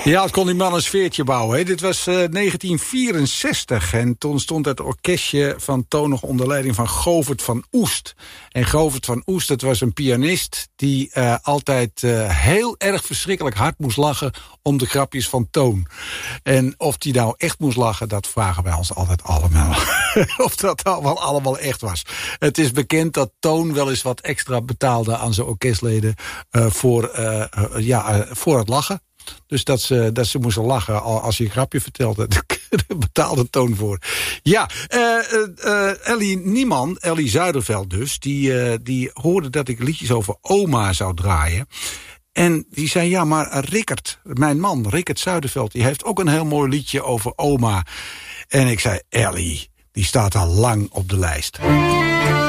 Ja, het kon die man een sfeertje bouwen. Hè. Dit was 1964 en toen stond het orkestje van Toon nog onder leiding van Govert van Oest. En Govert van Oest, dat was een pianist die altijd heel erg verschrikkelijk hard moest lachen om de grapjes van Toon. En of die nou echt moest lachen, dat vragen wij ons altijd allemaal. Of dat wel allemaal echt was. Het is bekend dat Toon wel eens wat extra betaalde aan zijn orkestleden voor het lachen. Dus dat ze moesten lachen als je een grapje vertelde. Daar betaalde Toon voor. Ja, Ellie Zuiderveld dus, die hoorde dat ik liedjes over oma zou draaien. En die zei, ja, maar Rickert, mijn man, Rickert Zuiderveld, die heeft ook een heel mooi liedje over oma. En ik zei, Ellie, die staat al lang op de lijst.